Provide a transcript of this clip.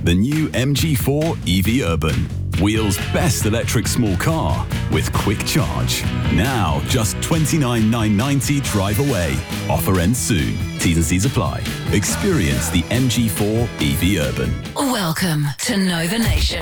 The new MG4 EV Urban. Wheels best electric small car with quick charge. Now just $29,990 drive away. Offer ends soon. T's and C's apply. Experience the MG4 EV Urban. Welcome to Nova Nation.